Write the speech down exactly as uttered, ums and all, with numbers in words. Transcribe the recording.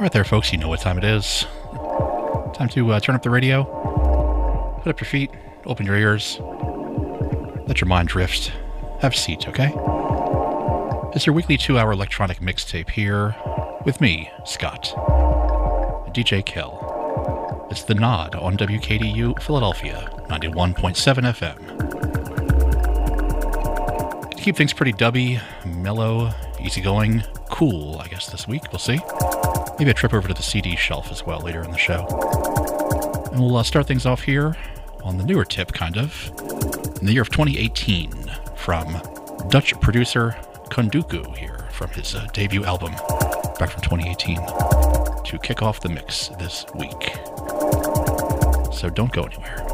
All right there, folks, you know what time it is. Time to uh, turn up the radio, put up your feet, open your ears, let your mind drift. Have a seat, okay? It's your weekly two-hour electronic mixtape here with me, Scott, D J Kel. It's The Nod on W K D U Philadelphia, ninety-one point seven F M. Keep things pretty dubby, mellow, easygoing, cool, I guess, this week. We'll see. Maybe a trip over to the C D shelf as well later in the show. And we'll uh, start things off here on the newer tip, kind of, in the year of twenty eighteen, from Dutch producer Kunduku here, from his uh, debut album back from twenty eighteen, to kick off the mix this week. So don't go anywhere.